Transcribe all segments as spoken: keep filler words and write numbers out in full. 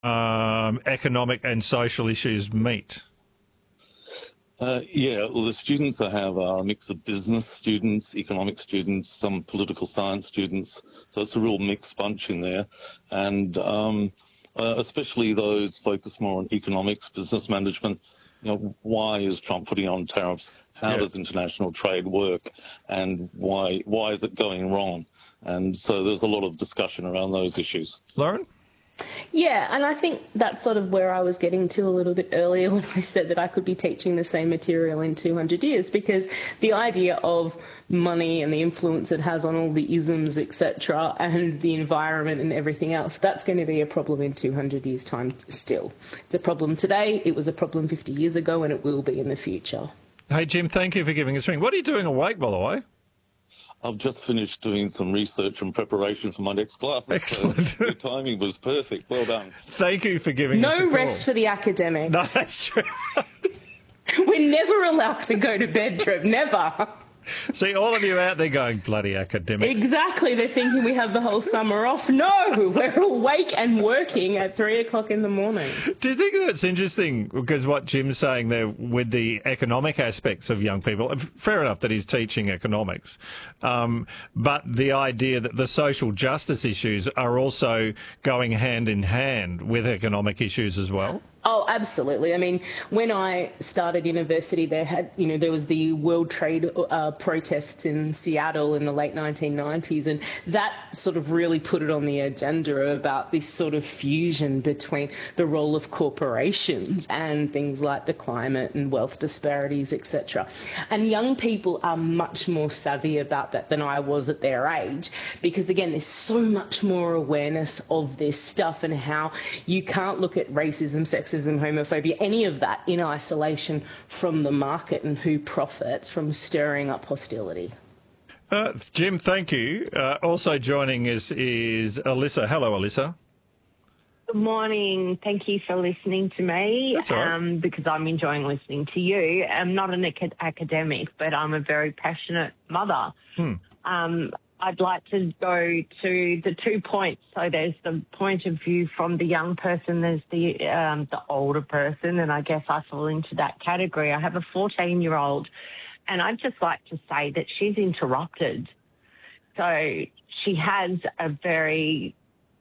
um, economic and social issues meet? Uh, yeah, well, the students I have are a mix of business students, economic students, some political science students. So it's a real mixed bunch in there. And um, uh, especially those focused more on economics, business management. You know, why is Trump putting on tariffs? How Yeah. does international trade work? And why why is it going wrong? And so there's a lot of discussion around those issues. Lauren? Yeah, and I think that's sort of where I was getting to a little bit earlier when I said that I could be teaching the same material in two hundred years, because the idea of money and the influence it has on all the isms, et cetera, and the environment and everything else, that's going to be a problem in two hundred years' time still. It's a problem today, it was a problem fifty years ago, and it will be in the future. Hey, Jim, thank you for giving us a ring. What are you doing awake, by the way? I've just finished doing some research and preparation for my next class. Excellent. So your timing was perfect. Well done. Thank you for giving us a No call. rest for the academics. No, that's true. We're never allowed to go to bed, Trev, never. See, all of you out there going, bloody academics. Exactly, they're thinking we have the whole summer off. No, we're awake and working at three o'clock in the morning. Do you think that's interesting? Because what Jim's saying there with the economic aspects of young people, fair enough that he's teaching economics, um, but the idea that the social justice issues are also going hand in hand with economic issues as well? Oh, absolutely. I mean, when I started university, there had, you know, there was the World Trade uh, protests in Seattle in the late nineteen nineties, and that sort of really put it on the agenda about this sort of fusion between the role of corporations and things like the climate and wealth disparities, et cetera. And young people are much more savvy about that than I was at their age, because again, there's so much more awareness of this stuff and how you can't look at racism, sexism, homophobia, any of that in isolation from the market and who profits from stirring up hostility. Uh, Jim, thank you. Uh, also joining us is Alyssa. Hello, Alyssa. Good morning. Thank you for listening to me, That's all right. um, because I'm enjoying listening to you. I'm not an acad- academic, but I'm a very passionate mother. Hmm. Um, I'd like to go to the two points. So there's the point of view from the young person, there's the um, the older person, and I guess I fall into that category. I have a fourteen-year-old, and I'd just like to say that she's interrupted. So she has a very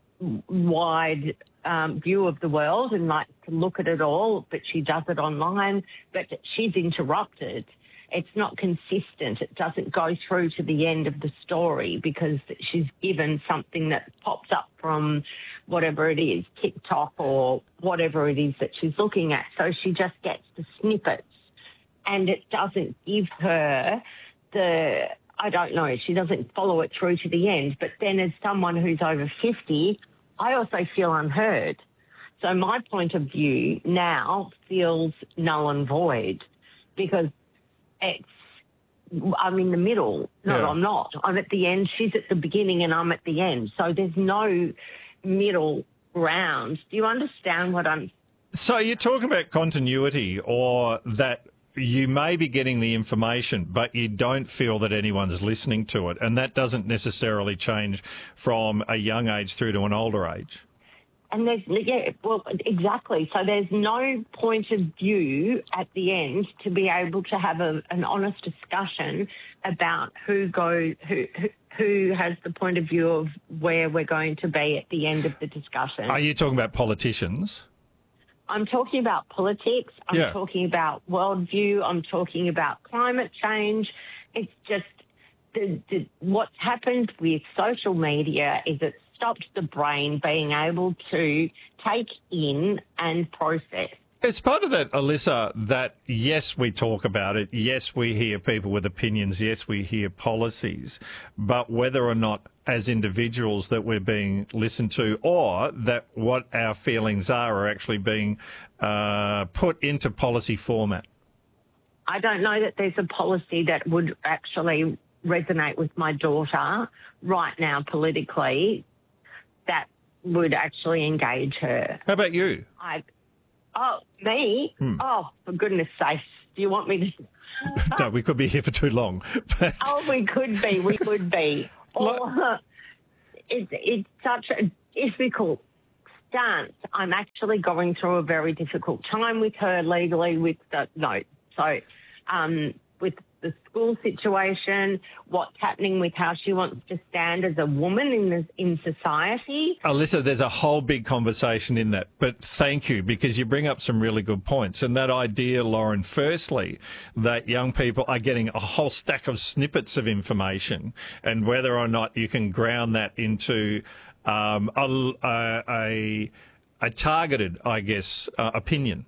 wide um, view of the world and likes to look at it all, but she does it online, but she's interrupted. It's not consistent. It doesn't go through to the end of the story because she's given something that pops up from whatever it is, TikTok or whatever it is that she's looking at. So she just gets the snippets, and it doesn't give her the, I don't know, she doesn't follow it through to the end. But then as someone who's over fifty, I also feel unheard. So my point of view now feels null and void because it's, I'm in the middle. No, Yeah. I'm not. I'm at the end. She's at the beginning and I'm at the end. So there's no middle ground. Do you understand what I'm... So you're talking about continuity, or that you may be getting the information, but you don't feel that anyone's listening to it, and that doesn't necessarily change from a young age through to an older age. And there's, yeah, well, exactly. So there's no point of view at the end to be able to have a, an honest discussion about who go, who, who who has the point of view of where we're going to be at the end of the discussion. Are you talking about politicians? I'm talking about politics. I'm Yeah. talking about worldview. I'm talking about climate change. It's just the, the, what's happened with social media is it's stopped the brain being able to take in and process. It's part of that, Alyssa, that yes, we talk about it. Yes, we hear people with opinions. Yes, we hear policies. But whether or not as individuals that we're being listened to, or that what our feelings are are actually being uh, put into policy format. I don't know that there's a policy that would actually resonate with my daughter right now politically that would actually engage her. How about you? I, oh, me? Hmm. Oh, for goodness sakes. Do you want me to... No, we could be here for too long. But Oh, we could be. We could be. Or, it's, it's such a difficult stance, I'm actually going through a very difficult time with her legally with the no. So um, with the school situation, what's happening with how she wants to stand as a woman in this, in society. Alyssa, there's a whole big conversation in that, but thank you, because you bring up some really good points. And that idea, Lauren, firstly, that young people are getting a whole stack of snippets of information, and whether or not you can ground that into um, a, a, a targeted, I guess, uh, opinion.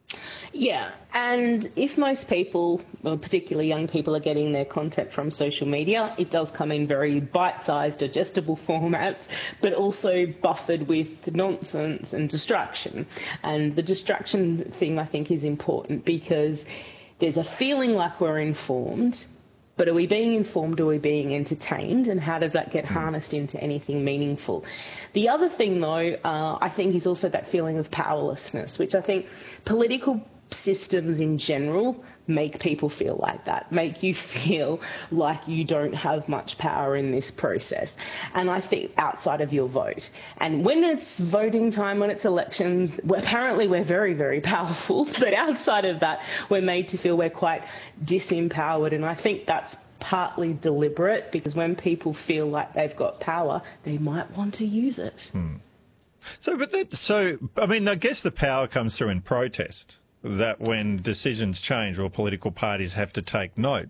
Yeah, and if most people, well, particularly young people, are getting their content from social media, it does come in very bite-sized, digestible formats, but also buffered with nonsense and distraction. And the distraction thing, I think, is important because there's a feeling like we're informed, but are we being informed, or are we being entertained, and how does that get harnessed into anything meaningful? The other thing, though, uh, I think is also that feeling of powerlessness, which I think political systems in general make people feel like that, make you feel like you don't have much power in this process. And I think outside of your vote. And when it's voting time, when it's elections, apparently we're very, very powerful. But outside of that, we're made to feel we're quite disempowered. And I think that's partly deliberate, because when people feel like they've got power, they might want to use it. Hmm. So, but that, so, I mean, I guess the power comes through in protest. That when decisions change, or political parties have to take note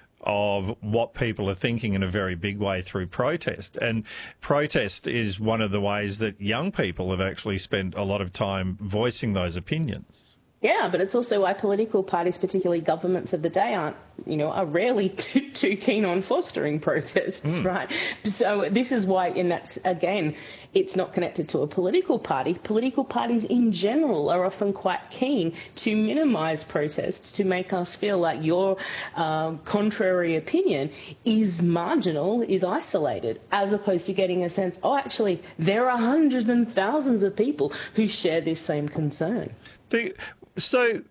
of what people are thinking in a very big way through protest. And protest is one of the ways that young people have actually spent a lot of time voicing those opinions. Yeah, but it's also why political parties, particularly governments of the day, aren't, you know, are rarely too, too keen on fostering protests, mm. right? So this is why, and that's, again, it's not connected to a political party. Political parties in general are often quite keen to minimise protests, to make us feel like your uh, contrary opinion is marginal, is isolated, as opposed to getting a sense, oh, actually, there are hundreds and thousands of people who share this same concern. The, So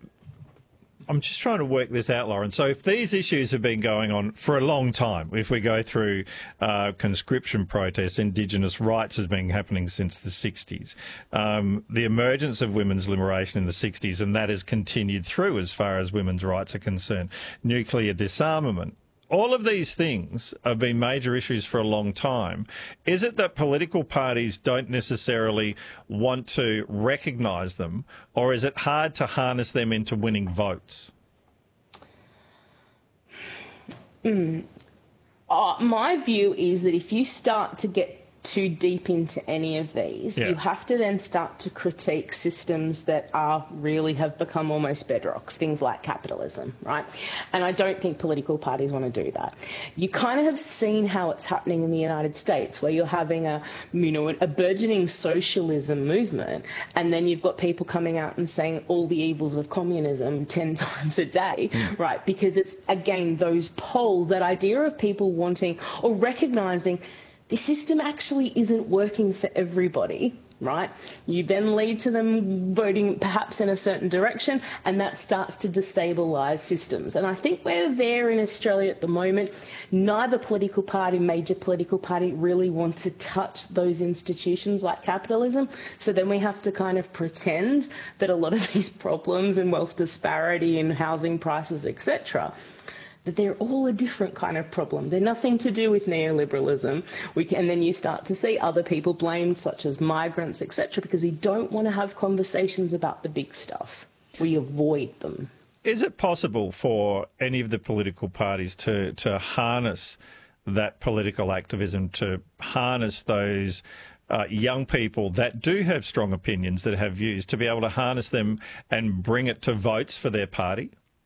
I'm just trying to work this out, Lauren. So if these issues have been going on for a long time, if we go through uh, conscription protests, Indigenous rights has been happening since the sixties, um, the emergence of women's liberation in the sixties, and that has continued through as far as women's rights are concerned, nuclear disarmament. All of these things have been major issues for a long time. Is it that political parties don't necessarily want to recognise them, or is it hard to harness them into winning votes? Mm. Uh, my view is that if you start to get too deep into any of these, yeah. you have to then start to critique systems that are really have become almost bedrocks, things like capitalism, right? And I don't think political parties want to do that. You kind of have seen how it's happening in the United States, where you're having a, you know, a burgeoning socialism movement, and then you've got people coming out and saying all the evils of communism ten times a day, mm. right? Because it's, again, those poles, that idea of people wanting or recognising the system actually isn't working for everybody, right? You then lead to them voting perhaps in a certain direction, and that starts to destabilise systems. And I think we're there in Australia at the moment. Neither political party, major political party, really want to touch those institutions like capitalism. So then we have to kind of pretend that a lot of these problems and wealth disparity and housing prices, et cetera, that they're all a different kind of problem. They're nothing to do with neoliberalism. We can, and then you start to see other people blamed, such as migrants, et cetera, because we don't want to have conversations about the big stuff. We avoid them. Is it possible for any of the political parties to, to harness that political activism, to harness those Uh, young people that do have strong opinions, that have views, to be able to harness them and bring it to votes for their party?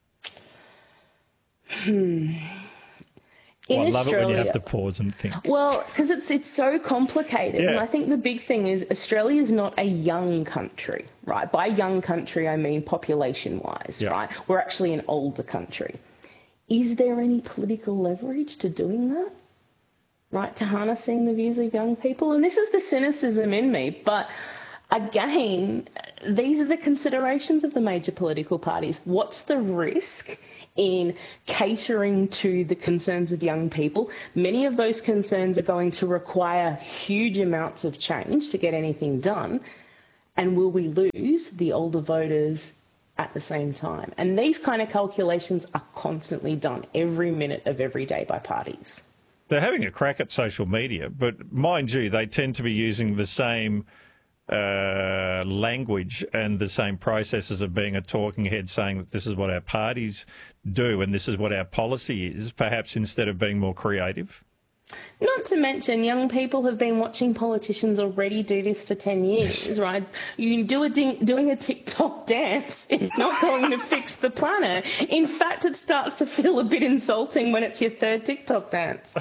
Hmm. In well, I love Australia, it when you have to pause and think. Well, because it's it's so complicated, yeah. and I think the big thing is Australia is not a young country, right? By young country, I mean population-wise, yeah. right? We're actually an older country. Is there any political leverage to doing that, right? To harnessing the views of young people? And this is the cynicism in me, but again, these are the considerations of the major political parties. What's the risk in catering to the concerns of young people? Many of those concerns are going to require huge amounts of change to get anything done. And will we lose the older voters at the same time? And these kind of calculations are constantly done every minute of every day by parties. They're having a crack at social media, but mind you, they tend to be using the same uh, language and the same processes of being a talking head, saying that this is what our parties do and this is what our policy is, perhaps instead of being more creative. Not to mention, young people have been watching politicians already do this for ten years, right? You do a ding, doing a TikTok dance is not going to fix the planet. In fact, it starts to feel a bit insulting when it's your third TikTok dance.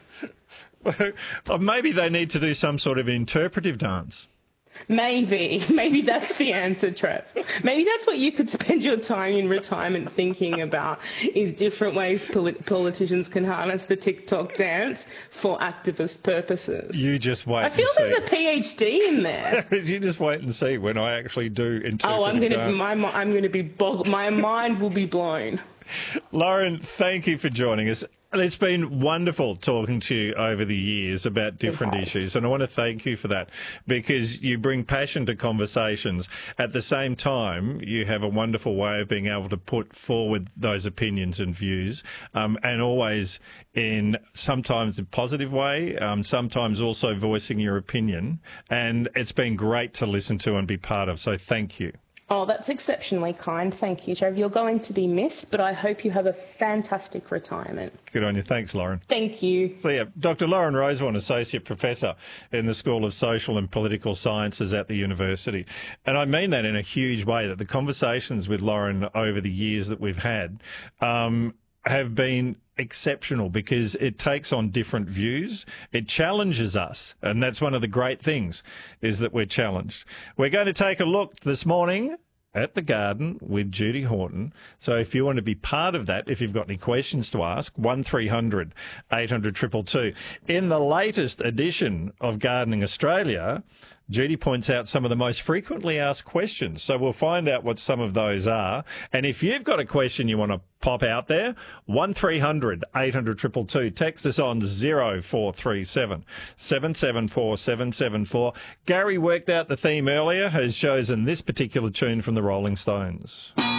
Or maybe they need to do some sort of interpretive dance. Maybe. Maybe that's the answer, Trev. Maybe that's what you could spend your time in retirement thinking about, is different ways polit- politicians can harness the TikTok dance for activist purposes. You just wait I feel and there's see. a PhD in there. You just wait and see when I actually do interpretive Oh, I'm going to dance. my I'm going to be bog- my mind will be blown. Lauren, thank you for joining us. It's been wonderful talking to you over the years about different issues, and I want to thank you for that, because you bring passion to conversations. At the same time, you have a wonderful way of being able to put forward those opinions and views, um, and always in sometimes a positive way, um, sometimes also voicing your opinion. And it's been great to listen to and be part of, so thank you. Oh, that's exceptionally kind. Thank you, Trev. You're going to be missed, but I hope you have a fantastic retirement. Good on you. Thanks, Lauren. Thank you. See ya. Doctor Lauren Rosewarne, Associate Professor in the School of Social and Political Sciences at the university. And I mean that in a huge way, that the conversations with Lauren over the years that we've had um, have been exceptional, because it takes on different views. It challenges us. And that's one of the great things, is that we're challenged. We're going to take a look this morning at the Garden with Judy Horton. So if you want to be part of that, if you've got any questions to ask, one three hundred eight hundred two two two. In the latest edition of Gardening Australia, Judy points out some of the most frequently asked questions. So we'll find out what some of those are. And if you've got a question you want to pop out there, one three hundred eight hundred two two two. Text us on zero four three seven seven seven four seven seven four. Gary worked out the theme earlier, has chosen this particular tune from the Rolling Stones.